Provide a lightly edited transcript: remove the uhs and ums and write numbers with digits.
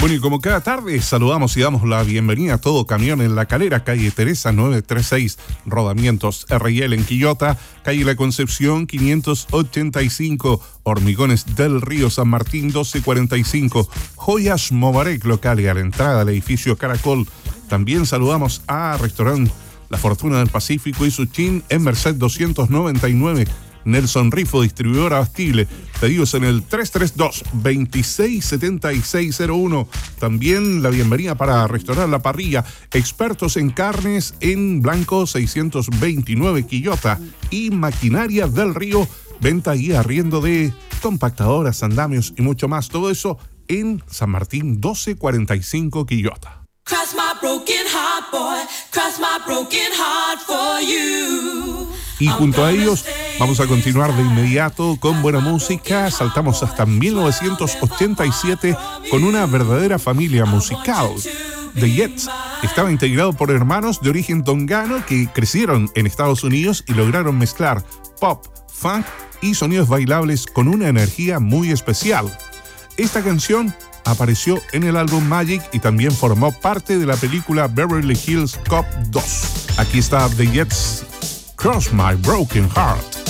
Bueno, y como cada tarde saludamos y damos la bienvenida a Todo Camión en La Calera, calle Teresa 936, Rodamientos RL en Quillota, calle La Concepción 585, Hormigones del Río San Martín 1245, Joyas Mobarek, local y a la entrada del edificio Caracol. También saludamos a Restaurante La Fortuna del Pacífico y Suchín en Merced 299, Nelson Rifo, distribuidora Bastille. Pedidos en el 332-267601. También la bienvenida para Restaurar La Parrilla, expertos en carnes en Blanco 629 Quillota, y Maquinaria del Río, venta y arriendo de compactadoras, andamios y mucho más. Todo eso en San Martín 1245 Quillota. Cross my broken heart, boy. Cross my broken heart for you. Y junto a ellos vamos a continuar de inmediato con buena música. Saltamos hasta 1987 con una verdadera familia musical. The Jets estaba integrado por hermanos de origen tongano que crecieron en Estados Unidos y lograron mezclar pop, funk y sonidos bailables con una energía muy especial. Esta canción apareció en el álbum Magic y también formó parte de la película Beverly Hills Cop 2. Aquí está The Jets, Cross My Broken Heart.